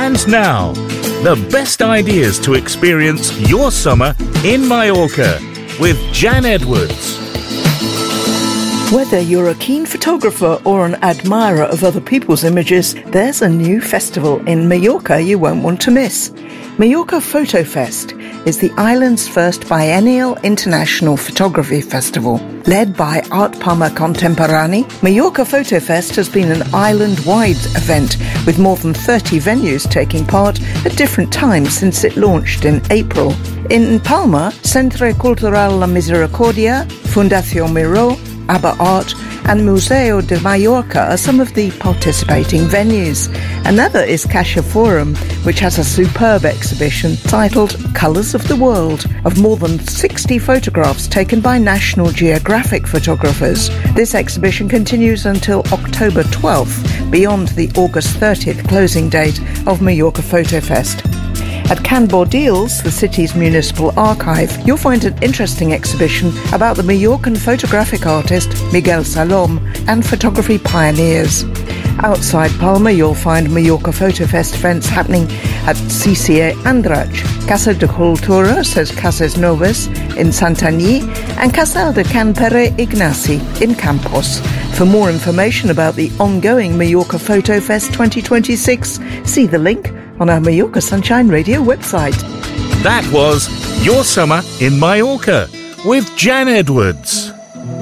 And now, the best ideas to experience your summer in Mallorca with Jan Edwards. Whether you're a keen photographer or an admirer of other people's images, there's a new festival in Mallorca you won't want to miss. Mallorca Photo Fest is the island's first biennial international photography festival. Led by Art Palma Contemporani, Mallorca Photo Fest has been an island-wide event with more than 30 venues taking part at different times since it launched in April. In Palma, Centre Cultural La Misericordia, Fundación Miró, ABBA Art and Museo de Mallorca are some of the participating venues. Another is Caixa Forum, which has a superb exhibition titled Colours of the World of more than 60 photographs taken by National Geographic photographers. This exhibition continues until October 12th, beyond the August 30th closing date of Mallorca Photo Fest. At Can Bordils, the city's municipal archive, you'll find an interesting exhibition about the Mallorcan photographic artist Miguel Salom and photography pioneers. Outside Palma, you'll find Mallorca Photo Fest events happening at CCA Andratx, Casa de Cultura, says Casas Novas in Santanyí, and Casal de Can Pere Ignasi in Campos. For more information about the ongoing Mallorca Photo Fest 2026, see the link on our Mallorca Sunshine Radio website. That was Your Summer in Mallorca with Jan Edwards.